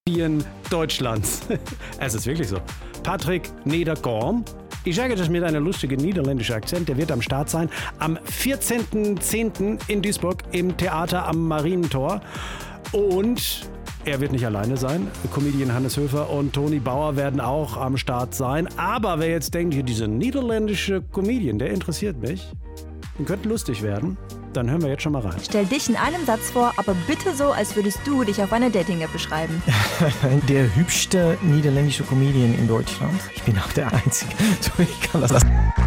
Deutschlands. Es ist wirklich so. Patrick Nedergorm. Ich sage das mit einem lustigen niederländischen Akzent. Der wird am Start sein. Am 14.10. in Duisburg im Theater am Marientor. Und er wird nicht alleine sein. Comedian Hannes Höfer und Toni Bauer werden auch am Start sein. Aber wer jetzt denkt, hier dieser niederländische Comedian, der interessiert mich, der könnte lustig werden, dann hören wir jetzt schon mal rein. Stell dich in einem Satz vor, aber bitte so, als würdest du dich auf einer Dating-App beschreiben. Der hübschste niederländische Comedian in Deutschland. Ich bin auch der Einzige. So, ich kann das.